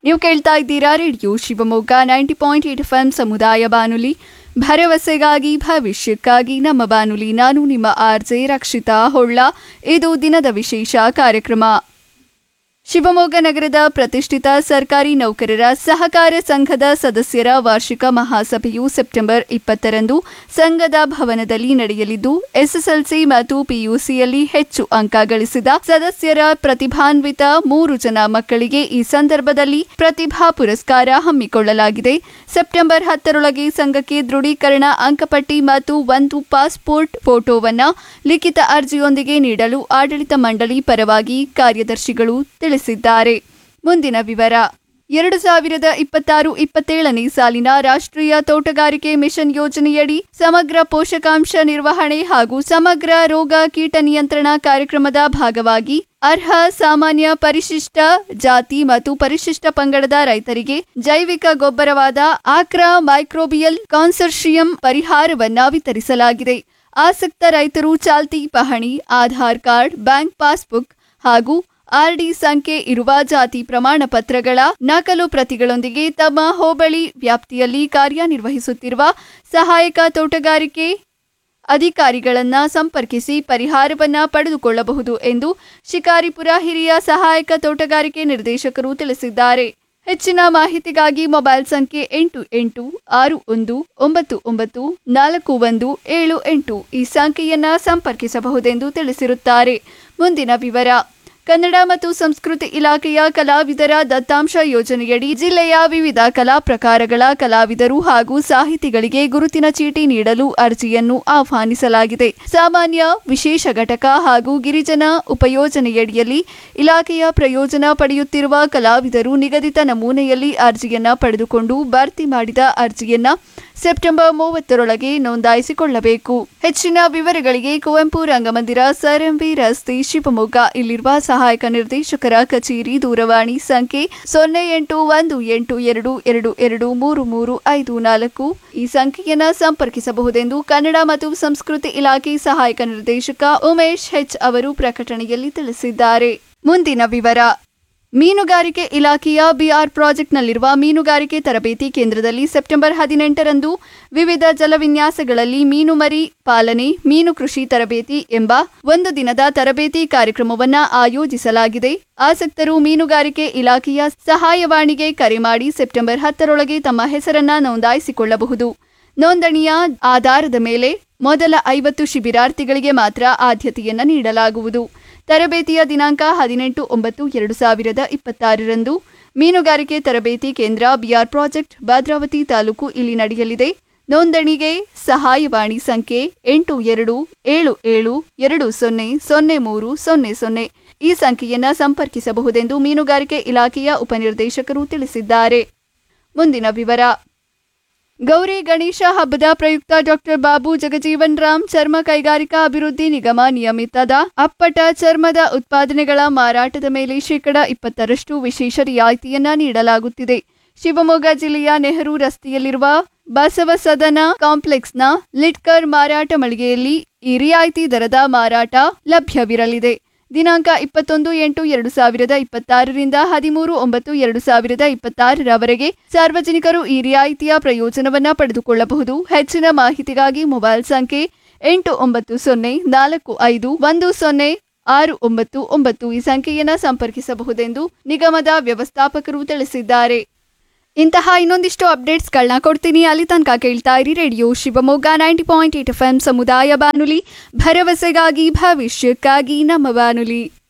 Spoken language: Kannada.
ನೀವು ಕೇಳ್ತಾ ಇದ್ದೀರಾ ರೇಡಿಯೋ ಶಿವಮೊಗ್ಗ 90.8 FM ಸಮುದಾಯ ಬಾನುಲಿ ಭರವಸೆಗಾಗಿ ಭವಿಷ್ಯಕ್ಕಾಗಿ ನಮ್ಮ ಬಾನುಲಿ. ನಾನು ನಿಮ್ಮ ಆರ್ಜೆ ರಕ್ಷಿತಾ ಹೊಳ್ಳ. ಇದು ದಿನದ ವಿಶೇಷ ಕಾರ್ಯಕ್ರಮ. ಶಿವಮೊಗ್ಗ ನಗರದ ಪ್ರತಿಷ್ಠಿತ ಸರ್ಕಾರಿ ನೌಕರರ ಸಹಕಾರ ಸಂಘದ ಸದಸ್ಯರ ವಾರ್ಷಿಕ ಮಹಾಸಭೆಯು ಸೆಪ್ಟೆಂಬರ್ 20ರಂದು ಸಂಘದ ಭವನದಲ್ಲಿ ನಡೆಯಲಿದ್ದು, ಎಸ್ಎಸ್ಎಲ್ಸಿ ಮತ್ತು ಪಿಯುಸಿಯಲ್ಲಿ ಹೆಚ್ಚು ಅಂಕ ಗಳಿಸಿದ ಸದಸ್ಯರ ಪ್ರತಿಭಾನ್ವಿತ 3 ಜನ ಮಕ್ಕಳಿಗೆ ಈ ಸಂದರ್ಭದಲ್ಲಿ ಪ್ರತಿಭಾ ಪುರಸ್ಕಾರ ಹಮ್ಮಿಕೊಳ್ಳಲಾಗಿದೆ. ಸೆಪ್ಟೆಂಬರ್ 10ರೊಳಗೆ ಸಂಘಕ್ಕೆ ದೃಢೀಕರಣ ಅಂಕಪಟ್ಟಿ ಮತ್ತು 1 ಪಾಸ್ಪೋರ್ಟ್ ಫೋಟೋವನ್ನು ಲಿಖಿತ ಅರ್ಜಿಯೊಂದಿಗೆ ನೀಡಲು ಆಡಳಿತ ಮಂಡಳಿ ಪರವಾಗಿ ಕಾರ್ಯದರ್ಶಿಗಳು ತಿಳಿಸಿದ್ದಾರೆ. ಮುಂದಿನ ವಿವರ. 2026-27ನೇ ಸಾಲಿನ ರಾಷ್ಟ್ರೀಯ ತೋಟಗಾರಿಕೆ ಮಿಷನ್ ಯೋಜನೆಯಡಿ ಸಮಗ್ರ ಪೋಷಕಾಂಶ ನಿರ್ವಹಣೆ ಹಾಗೂ ಸಮಗ್ರ ರೋಗ ಕೀಟ ನಿಯಂತ್ರಣ ಕಾರ್ಯಕ್ರಮದ ಭಾಗವಾಗಿ ಅರ್ಹ ಸಾಮಾನ್ಯ ಪರಿಶಿಷ್ಟ ಜಾತಿ ಮತ್ತು ಪರಿಶಿಷ್ಟ ಪಂಗಡದ ರೈತರಿಗೆ ಜೈವಿಕ ಗೊಬ್ಬರವಾದ ಆಕ್ರಾ ಮೈಕ್ರೋಬಿಯಲ್ ಕಾನ್ಸರ್ಷಿಯಂ ಪರಿಹಾರವನ್ನ ವಿತರಿಸಲಾಗಿದೆ. ಆಸಕ್ತ ರೈತರು ಚಾಲ್ತಿ ಪಹಣಿ, ಆಧಾರ್ ಕಾರ್ಡ್, ಬ್ಯಾಂಕ್ ಪಾಸ್ಬುಕ್ ಹಾಗೂ ಆರ್ಡಿ ಸಂಖ್ಯೆ ಇರುವ ಜಾತಿ ಪ್ರಮಾಣ ಪತ್ರಗಳ ನಕಲು ಪ್ರತಿಗಳೊಂದಿಗೆ ತಮ್ಮ ಹೋಬಳಿ ವ್ಯಾಪ್ತಿಯಲ್ಲಿ ಕಾರ್ಯನಿರ್ವಹಿಸುತ್ತಿರುವ ಸಹಾಯಕ ತೋಟಗಾರಿಕೆ ಅಧಿಕಾರಿಗಳನ್ನ ಸಂಪರ್ಕಿಸಿ ಪರಿಹಾರವನ್ನ ಪಡೆದುಕೊಳ್ಳಬಹುದು ಎಂದು ಶಿಕಾರಿಪುರ ಹಿರಿಯ ಸಹಾಯಕ ತೋಟಗಾರಿಕೆ ನಿರ್ದೇಶಕರು ತಿಳಿಸಿದ್ದಾರೆ. ಹೆಚ್ಚಿನ ಮಾಹಿತಿಗಾಗಿ ಮೊಬೈಲ್ ಸಂಖ್ಯೆ 8861994178 ಈ ಸಂಖ್ಯೆಯನ್ನ ಸಂಪರ್ಕಿಸಬಹುದೆಂದು ತಿಳಿಸಿರುತ್ತಾರೆ. ಮುಂದಿನ ವಿವರ. ಕನ್ನಡ ಮತ್ತು ಸಂಸ್ಕೃತಿ ಇಲಾಖೆಯ ಕಲಾವಿದರ ದತ್ತಾಂಶ ಯೋಜನೆಯಡಿ ಜಿಲ್ಲೆಯ ವಿವಿಧ ಕಲಾ ಪ್ರಕಾರಗಳ ಕಲಾವಿದರು ಹಾಗೂ ಸಾಹಿತಿಗಳಿಗೆ ಗುರುತಿನ ಚೀಟಿ ನೀಡಲು ಅರ್ಜಿಯನ್ನು ಆಹ್ವಾನಿಸಲಾಗಿದೆ. ಸಾಮಾನ್ಯ, ವಿಶೇಷ ಘಟಕ ಹಾಗೂ ಗಿರಿಜನ ಉಪಯೋಜನೆಯಡಿಯಲ್ಲಿ ಇಲಾಖೆಯ ಪ್ರಯೋಜನ ಪಡೆಯುತ್ತಿರುವ ಕಲಾವಿದರು ನಿಗದಿತ ನಮೂನೆಯಲ್ಲಿ ಅರ್ಜಿಯನ್ನ ಪಡೆದುಕೊಂಡು ಭರ್ತಿ ಮಾಡಿದ ಅರ್ಜಿಯನ್ನ ಸೆಪ್ಟೆಂಬರ್ 30ರೊಳಗೆ ನೋಂದಾಯಿಸಿಕೊಳ್ಳಬೇಕು. ಹೆಚ್ಚಿನ ವಿವರಗಳಿಗೆ ಕುವೆಂಪು ರಂಗಮಂದಿರ, ಸರ್ ಎಂವಿ ರಸ್ತೆ, ಶಿವಮೊಗ್ಗ ಇಲ್ಲಿರುವ ಸಹಾಯಕ ನಿರ್ದೇಶಕರ ಕಚೇರಿ ದೂರವಾಣಿ ಸಂಖ್ಯೆ 081822223354 ಈ ಸಂಖ್ಯೆಯನ್ನು ಸಂಪರ್ಕಿಸಬಹುದೆಂದು ಕನ್ನಡ ಮತ್ತು ಸಂಸ್ಕೃತಿ ಇಲಾಖೆ ಸಹಾಯಕ ನಿರ್ದೇಶಕ ಉಮೇಶ್ ಹೆಚ್ ಅವರು ಪ್ರಕಟಣೆಯಲ್ಲಿ ತಿಳಿಸಿದ್ದಾರೆ. ಮುಂದಿನ ವಿವರ. ಮೀನುಗಾರಿಕೆ ಇಲಾಖೆಯ ಬಿಆರ್ ಪ್ರಾಜೆಕ್ಟ್ನಲ್ಲಿರುವ ಮೀನುಗಾರಿಕೆ ತರಬೇತಿ ಕೇಂದ್ರದಲ್ಲಿ ಸೆಪ್ಟೆಂಬರ್ 18ರಂದು ವಿವಿಧ ಜಲವಿನ್ಯಾಸಗಳಲ್ಲಿ ಮೀನು ಮರಿ ಪಾಲನೆ, ಮೀನು ಕೃಷಿ ತರಬೇತಿ ಎಂಬ 1 ದಿನದ ತರಬೇತಿ ಕಾರ್ಯಕ್ರಮವನ್ನು ಆಯೋಜಿಸಲಾಗಿದೆ. ಆಸಕ್ತರು ಮೀನುಗಾರಿಕೆ ಇಲಾಖೆಯ ಸಹಾಯವಾಣಿಗೆ ಕರೆ ಮಾಡಿ ಸೆಪ್ಟೆಂಬರ್ 10ರೊಳಗೆ ತಮ್ಮ ಹೆಸರನ್ನ ನೋಂದಾಯಿಸಿಕೊಳ್ಳಬಹುದು. ನೋಂದಣಿಯ ಆಧಾರದ ಮೇಲೆ ಮೊದಲ 50 ಶಿಬಿರಾರ್ಥಿಗಳಿಗೆ ಮಾತ್ರ ಆದ್ಯತೆಯನ್ನು ನೀಡಲಾಗುವುದು. ತರಬೇತಿಯ ದಿನಾಂಕ 18/9/2026ರಂದು ಮೀನುಗಾರಿಕೆ ತರಬೇತಿ ಕೇಂದ್ರ ಬಿಆರ್ ಪ್ರಾಜೆಕ್ಟ್ ಭದ್ರಾವತಿ ತಾಲೂಕು ಇಲ್ಲಿ ನಡೆಯಲಿದೆ. ನೋಂದಣಿಗೆ ಸಹಾಯವಾಣಿ ಸಂಖ್ಯೆ 8277200300 ಈ ಸಂಖ್ಯೆಯನ್ನು ಸಂಪರ್ಕಿಸಬಹುದೆಂದು ಮೀನುಗಾರಿಕೆ ಇಲಾಖೆಯ ಉಪನಿರ್ದೇಶಕರು ತಿಳಿಸಿದ್ದಾರೆ. ಮುಂದಿನ ವಿವರ. ಗೌರಿ ಗಣೇಶ ಹಬ್ಬದ ಪ್ರಯುಕ್ತ ಡಾಕ್ಟರ್ ಬಾಬು ಜಗಜೀವನ್ ರಾಮ್ ಚರ್ಮ ಕೈಗಾರಿಕಾ ಅಭಿವೃದ್ಧಿ ನಿಗಮ ನಿಯಮಿತದ ಅಪ್ಪಟ ಚರ್ಮದ ಉತ್ಪಾದನೆಗಳ ಮಾರಾಟದ ಮೇಲೆ 20% ವಿಶೇಷ ರಿಯಾಯಿತಿಯನ್ನ ನೀಡಲಾಗುತ್ತಿದೆ. ಶಿವಮೊಗ್ಗ ಜಿಲ್ಲೆಯ ನೆಹರು ರಸ್ತೆಯಲ್ಲಿರುವ ಬಸವ ಸದನ ಕಾಂಪ್ಲೆಕ್ಸ್ನ ಲಿಟ್ಕರ್ ಮಾರಾಟ ಮಳಿಗೆಯಲ್ಲಿ ಈ ರಿಯಾಯಿತಿ ದರದ ಮಾರಾಟ ಲಭ್ಯವಿರಲಿದೆ. ದಿನಾಂಕ 21/8/2026ರಿಂದ 13/9/2026ರವರೆಗೆ ಸಾರ್ವಜನಿಕರು ಈ ರಿಯಾಯಿತಿಯ ಪ್ರಯೋಜನವನ್ನು ಪಡೆದುಕೊಳ್ಳಬಹುದು. ಹೆಚ್ಚಿನ ಮಾಹಿತಿಗಾಗಿ ಮೊಬೈಲ್ ಸಂಖ್ಯೆ 8904510699 ಈ ಸಂಖ್ಯೆಯನ್ನು ಸಂಪರ್ಕಿಸಬಹುದೆಂದು ನಿಗಮದ ವ್ಯವಸ್ಥಾಪಕರು ತಿಳಿಸಿದ್ದಾರೆ. ಇಂತಹ ಇನ್ನೊಂದಿಷ್ಟು ಅಪ್ಡೇಟ್ಸ್ಗಳನ್ನ ಕೊಡ್ತೀನಿ. ಅಲ್ಲಿ ತನಕ ಕೇಳ್ತಾ ಇರಿ ರೇಡಿಯೋ ಶಿವಮೊಗ್ಗ 90.8 FM ಸಮುದಾಯ ಬಾನುಲಿ ಭರವಸೆಗಾಗಿ ಭವಿಷ್ಯಕ್ಕಾಗಿ ನಮ್ಮ ಬಾನುಲಿ.